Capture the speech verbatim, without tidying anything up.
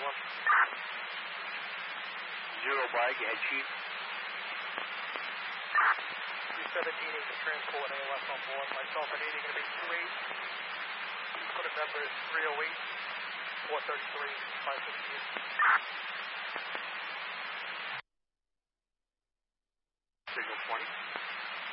on. Zero Bragg, head chief. two seventeen is the transport and A L S on board. Myself and eighty going to be two eight. Put a number is three oh eight, four thirty-three, five sixty-eight.